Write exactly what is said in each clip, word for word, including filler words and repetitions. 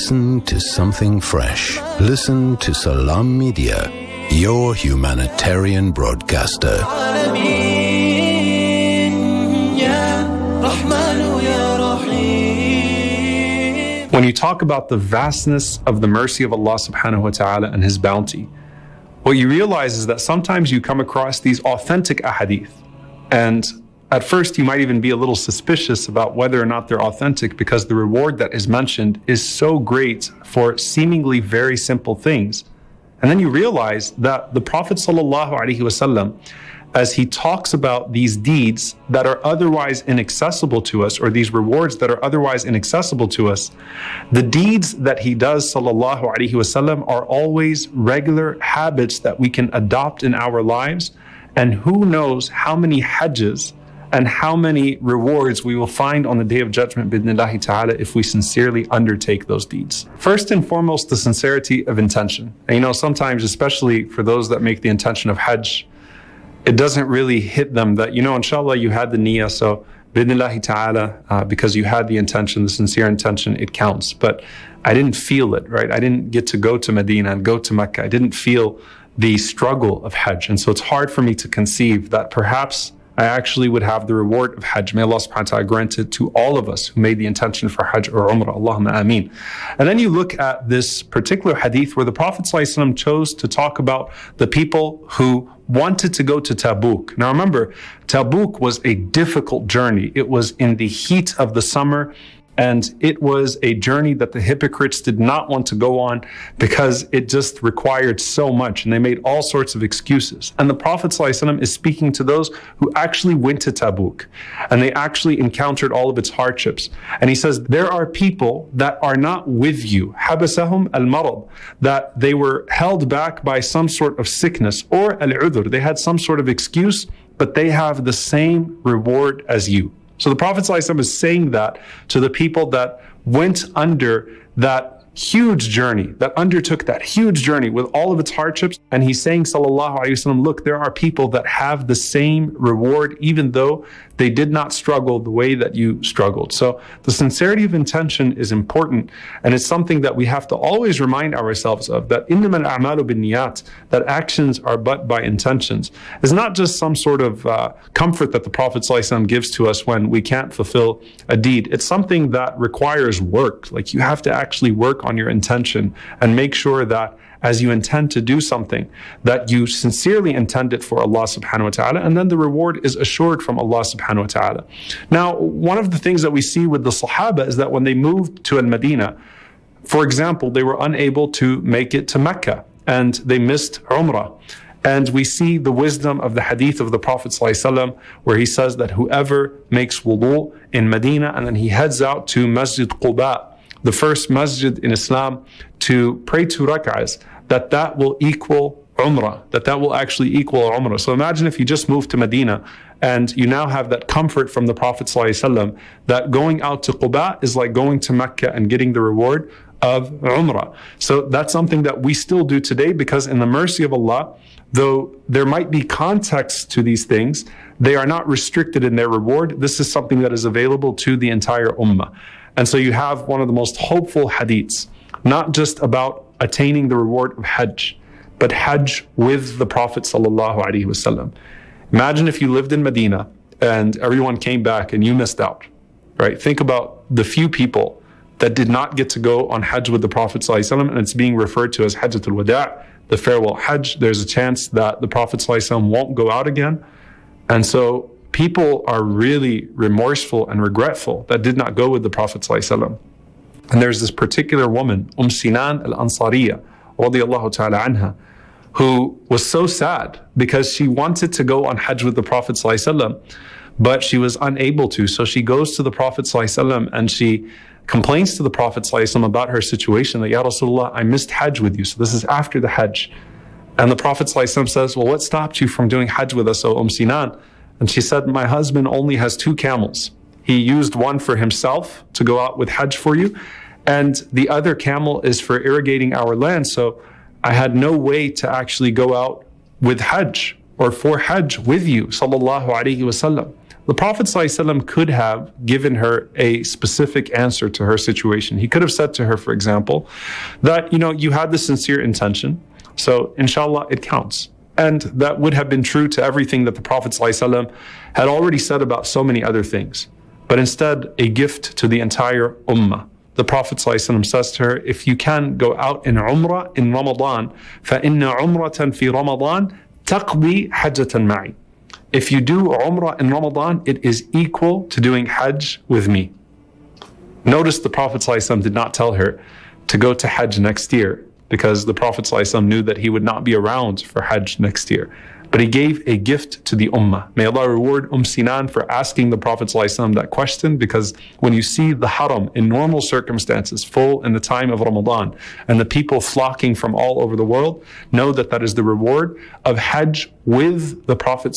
Listen to something fresh. Listen to Salam Media, your humanitarian broadcaster. When you talk about the vastness of the mercy of Allah subhanahu wa ta'ala and His bounty, what you realize is that sometimes you come across these authentic ahadith, and at first you might even be a little suspicious about whether or not they're authentic, because the reward that is mentioned is so great for seemingly very simple things. And then you realize that the Prophet sallallahu alaihi wasallam, as he talks about these deeds that are otherwise inaccessible to us, or these rewards that are otherwise inaccessible to us, the deeds that he does sallallahu alaihi wasallam are always regular habits that we can adopt in our lives. And who knows how many hajjs and how many rewards we will find on the Day of Judgment, bidnillahi ta'ala, if we sincerely undertake those deeds. First and foremost, the sincerity of intention. And you know, sometimes, especially for those that make the intention of hajj, it doesn't really hit them that, you know, inshallah, you had the niyyah, so bidnillahi ta'ala, uh, because you had the intention, the sincere intention, it counts. But I didn't feel it, right? I didn't get to go to Medina and go to Mecca. I didn't feel the struggle of hajj. And so it's hard for me to conceive that perhaps I actually would have the reward of hajj. May Allah subhanahu wa ta'ala grant it to all of us who made the intention for hajj or umrah. Allahumma ameen. And then you look at this particular hadith where the Prophet ﷺ chose to talk about the people who wanted to go to Tabuk. Now remember, Tabuk was a difficult journey. It was in the heat of the summer, and it was a journey that the hypocrites did not want to go on because it just required so much, and they made all sorts of excuses. And the Prophet ﷺ is speaking to those who actually went to Tabuk, and they actually encountered all of its hardships. And he says, there are people that are not with you, habasahum al-marad, that they were held back by some sort of sickness, or al-udhr, they had some sort of excuse, but they have the same reward as you. So the Prophet ﷺ is saying that to the people that went under that huge journey, that undertook that huge journey with all of its hardships. And he's saying, sallallahu alaihi wasallam, look, there are people that have the same reward, even though they did not struggle the way that you struggled. So the sincerity of intention is important. And it's something that we have to always remind ourselves of, that innamal a'malu binniyat, that actions are but by intentions. It's not just some sort of uh, comfort that the Prophet ﷺ gives to us when we can't fulfill a deed. It's something that requires work. Like, you have to actually work on your intention and make sure that as you intend to do something, that you sincerely intend it for Allah subhanahu wa ta'ala, and then the reward is assured from Allah subhanahu wa ta'ala. Now, one of the things that we see with the Sahaba is that when they moved to Al-Madinah, for example, they were unable to make it to Mecca, and they missed Umrah. And we see the wisdom of the hadith of the Prophet ﷺ, where he says that whoever makes wudu in Medina and then he heads out to Masjid Quba, the first masjid in Islam, to pray two rak'ahs, that that will equal umrah, that that will actually equal umrah. So imagine if you just moved to Medina and you now have that comfort from the Prophet ﷺ that going out to Quba is like going to Mecca and getting the reward of umrah. So that's something that we still do today, because in the mercy of Allah, though there might be context to these things, they are not restricted in their reward. This is something that is available to the entire ummah. And so you have one of the most hopeful hadiths, not just about attaining the reward of hajj, but hajj with the Prophet sallallahu alaihi wasallam. Imagine if you lived in Medina and everyone came back and you missed out, right? Think about the few people that did not get to go on hajj with the Prophet sallallahu alaihi wasallam, and it's being referred to as Hajjatul Wada', the farewell hajj. There's a chance that the Prophet sallallahu alaihi wasallam won't go out again. And so people are really remorseful and regretful that did not go with the Prophet ﷺ. And there's this particular woman, Umm Sinan al-Ansariya, radiyallahu ta'ala anha, who was so sad because she wanted to go on Hajj with the Prophet ﷺ, but she was unable to. So she goes to the Prophet ﷺ and she complains to the Prophet ﷺ about her situation, that, Ya Rasulullah, I missed Hajj with you. So this is after the Hajj. And the Prophet ﷺ says, well, what stopped you from doing Hajj with us, O Umm Sinan? And she said, my husband only has two camels. He used one for himself to go out with Hajj for you, and the other camel is for irrigating our land. So I had no way to actually go out with Hajj or for Hajj with you, sallallahu alaihi wasallam. The Prophet ﷺ could have given her a specific answer to her situation. He could have said to her, for example, that, you know, you had the sincere intention, so inshallah it counts. And that would have been true to everything that the Prophet ﷺ had already said about so many other things. But instead, a gift to the entire ummah. The Prophet ﷺ says to her, if you can go out in Umrah in Ramadan, فَإِنَّ عُمْرَةً فِي رَمَضَانَ تَقْضِي حَجَّةً مَعِي. If you do Umrah in Ramadan, it is equal to doing Hajj with me. Notice the Prophet ﷺ did not tell her to go to Hajj next year, because the Prophet ﷺ knew that he would not be around for Hajj next year. But he gave a gift to the Ummah. May Allah reward Umm Sinan for asking the Prophet ﷺ that question, because when you see the Haram in normal circumstances full in the time of Ramadan and the people flocking from all over the world, know that that is the reward of Hajj with the Prophet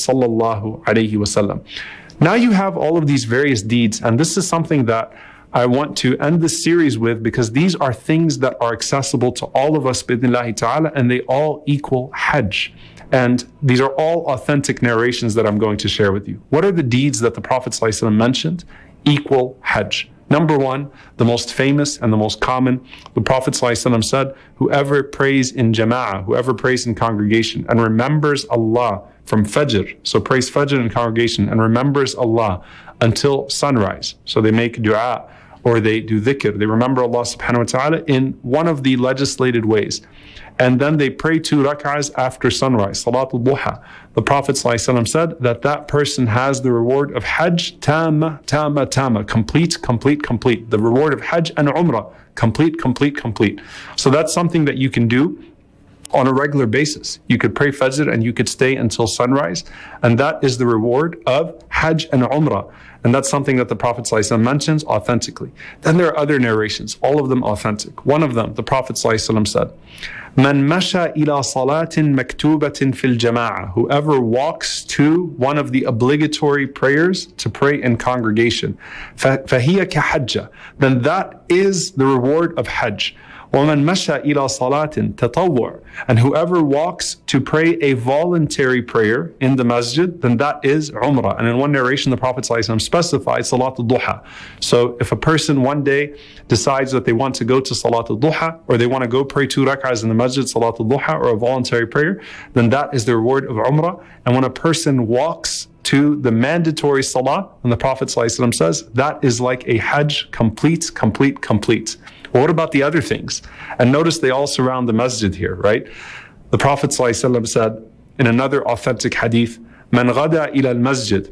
ﷺ. Now you have all of these various deeds, and this is something that I want to end this series with, because these are things that are accessible to all of us bi'idhnillahi ta'ala, and they all equal Hajj. And these are all authentic narrations that I'm going to share with you. What are the deeds that the Prophet ﷺ mentioned equal Hajj? Number one, the most famous and the most common, the Prophet ﷺ said, whoever prays in jama'ah, whoever prays in congregation and remembers Allah from Fajr, so prays Fajr in congregation and remembers Allah until sunrise. So they make dua or they do dhikr, they remember Allah subhanahu wa ta'ala in one of the legislated ways. And then they pray two rak'ahs after sunrise, Salatul Duha. The Prophet ﷺ said that that person has the reward of Hajj, Tama, Tama, Tama, complete, complete, complete. The reward of Hajj and Umrah, complete, complete, complete. So that's something that you can do on a regular basis. You could pray Fajr and you could stay until sunrise, and that is the reward of Hajj and Umrah. And that's something that the Prophet ﷺ mentions authentically. Then there are other narrations, all of them authentic. One of them, the Prophet ﷺ said, Man masha ila salatin maktubatin fil jama'ah. Whoever walks to one of the obligatory prayers to pray in congregation, fahiya kahajja. Then that is the reward of Hajj. وَمَنْ مَشَى إِلَى صَلَاةٍ تَطَوُّعٍ. And whoever walks to pray a voluntary prayer in the masjid, then that is Umrah. And in one narration, the Prophet ﷺ specified Salatul Duha. So if a person one day decides that they want to go to Salatul Duha, or they want to go pray two rak'ahs in the masjid, Salatul Duha, or a voluntary prayer, then that is the reward of Umrah. And when a person walks to the mandatory salah, and the Prophet ﷺ says, that is like a Hajj, complete, complete, complete. Well, what about the other things? And notice they all surround the masjid here, right? The Prophet ﷺ said in another authentic hadith, Man ghada ila al-masjid,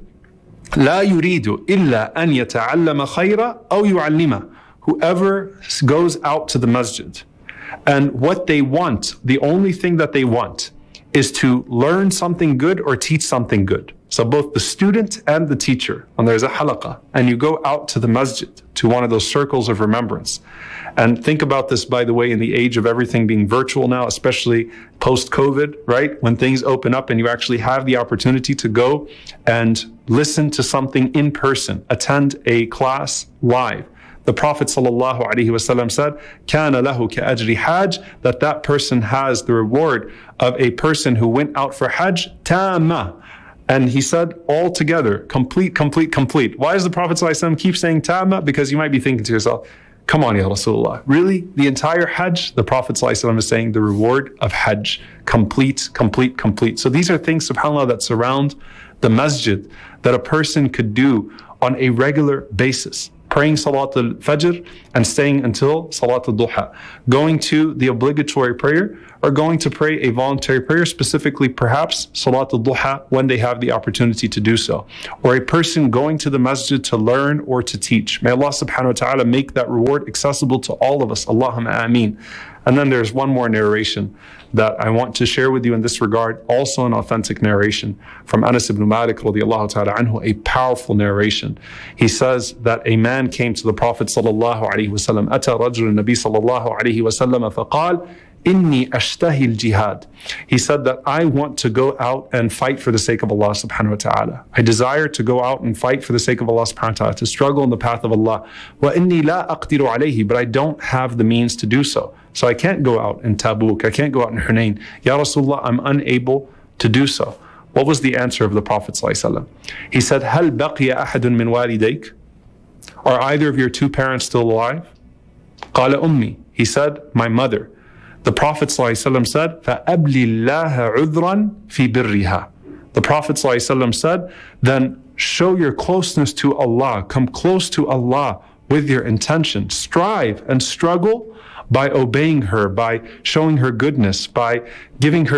la yuridu illa an yata'allama khayra aw yu'allima. Whoever goes out to the masjid, and what they want, the only thing that they want, is to learn something good or teach something good. So both the student and the teacher, when there's a halaqah, and you go out to the masjid, to one of those circles of remembrance. And think about this, by the way, in the age of everything being virtual now, especially post-COVID, right? When things open up and you actually have the opportunity to go and listen to something in person, attend a class live. The Prophet ﷺ said, كَانَ لَهُ كَأَجْرِ حَاجٍ, that that person has the reward of a person who went out for Hajj, تَامَّةً. And he said, all together, complete, complete, complete. Why does the Prophet ﷺ keep saying Tama? Because you might be thinking to yourself, come on, Ya Rasulullah, really? The entire Hajj? The Prophet ﷺ is saying the reward of Hajj, complete, complete, complete. So these are things, subhanAllah, that surround the masjid that a person could do on a regular basis. Praying Salatul Fajr and staying until Salatul Duha. Going to the obligatory prayer, or going to pray a voluntary prayer, specifically perhaps Salatul Duha when they have the opportunity to do so. Or a person going to the masjid to learn or to teach. May Allah subhanahu wa ta'ala make that reward accessible to all of us. Allahumma ameen. And then there's one more narration that I want to share with you in this regard, also an authentic narration from Anas ibn Malik radiallahu ta'ala anhu, a powerful narration. He says that a man came to the Prophet sallallahu alaihi wasallam, أتى رجل النبي صلى الله عليه وسلم فقال Inni ashtahi al-jihad. He said that I want to go out and fight for the sake of Allah subhanahu wa ta'ala. I desire to go out and fight for the sake of Allah subhanahu wa ta'ala, to struggle in the path of Allah. Wa inni la aqdiru alayhi, but I don't have the means to do so. So I can't go out in Tabuk, I can't go out in Hunain. Ya Rasulullah, I'm unable to do so. What was the answer of the Prophet ﷺ? He said, هل بقي أحد من والديك? Are either of your two parents still alive? قال أمي. He said, my mother. The Prophet ﷺ said, فأبلي الله عذرا في برها. The Prophet ﷺ said, then show your closeness to Allah, come close to Allah with your intention. Strive and struggle by obeying her, by showing her goodness, by giving her